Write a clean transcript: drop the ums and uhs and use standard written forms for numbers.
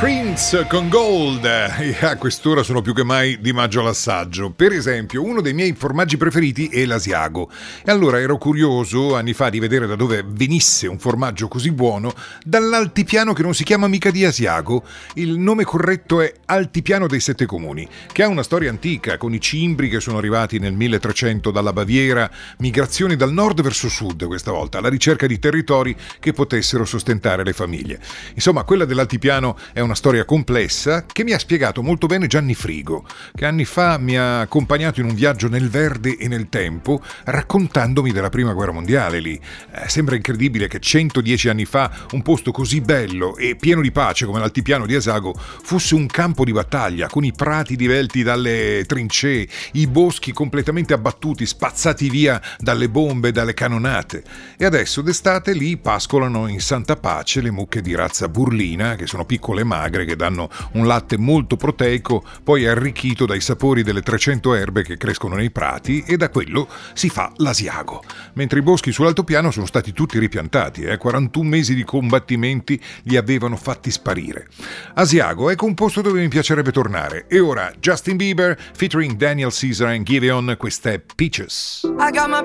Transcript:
Prince con Gold, e a quest'ora sono più che mai di maggio all'assaggio. Per esempio, uno dei miei formaggi preferiti è l'asiago, e allora ero curioso anni fa di vedere da dove venisse un formaggio così buono dall'altipiano che non si chiama mica di Asiago. Il nome corretto è Altipiano dei Sette Comuni, che ha una storia antica con i cimbri che sono arrivati nel 1300 dalla Baviera, migrazioni dal nord verso sud questa volta, alla ricerca di territori che potessero sostentare le famiglie. Insomma, quella dell'altipiano è una storia complessa che mi ha spiegato molto bene Gianni Frigo, che anni fa mi ha accompagnato in un viaggio nel verde e nel tempo raccontandomi della prima guerra mondiale lì. Sembra incredibile che 110 anni fa un posto così bello e pieno di pace come l'altipiano di Asiago fosse un campo di battaglia, con i prati divelti dalle trincee, i boschi completamente abbattuti, spazzati via dalle bombe e dalle cannonate. E adesso d'estate lì pascolano in santa pace le mucche di razza burlina, che sono piccole magre che danno un latte molto proteico, poi arricchito dai sapori delle 300 erbe che crescono nei prati, e da quello si fa l'asiago. Mentre i boschi sull'altopiano sono stati tutti ripiantati, 41 mesi di combattimenti li avevano fatti sparire. Asiago è un posto dove mi piacerebbe tornare. E ora Justin Bieber featuring Daniel Caesar and Giveon, questa è Peaches.